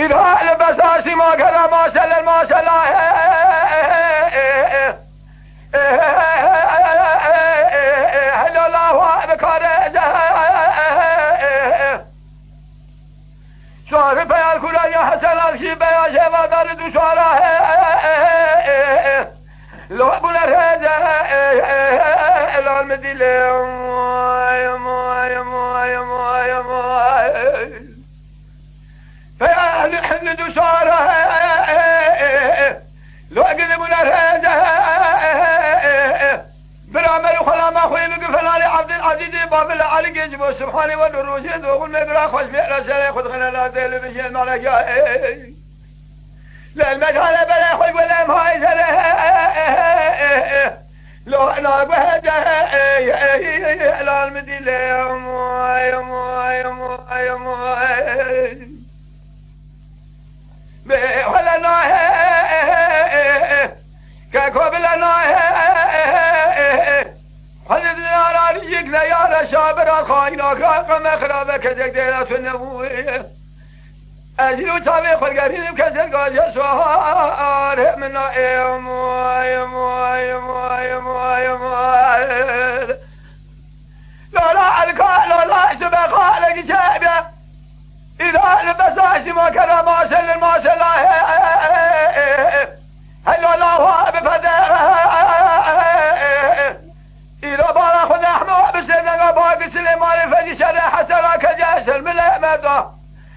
يقال بساسي ما كذا ما سلل ما سلا هلا الله بكار شعر بيال كلا يا حسن الشي بيا شبا دارد شعره لو ابو الرهزة لا المدينة يا فيا نحن شعره لو اقلب الرهزة برامل وخلا ما خوي بقفنا لعبد العزيز بابل علي جيجبو سبحانه ودروسي دوغل مبرا خوش بيئة سلي خذ خنا لا تلفزيون ما رجع لا المجال بلا خوي ولا مهاي سلي لو انا بهجة لا المدينة يا ولا ناه كاكوبلا ناه خلدنا راريك ليالا شابرا خاينا كاقا مخرابا كزك ديلات النبوية أجلو تابي خلقارين بكزك قاجة سوار منا